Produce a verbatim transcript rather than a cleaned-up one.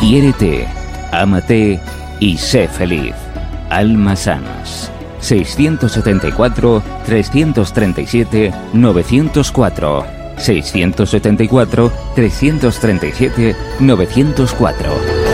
Quiérete, ámate y sé feliz. Alma Sans. seiscientos setenta y cuatro, trescientos treinta y siete, novecientos cuatro. seiscientos setenta y cuatro, trescientos treinta y siete, novecientos cuatro.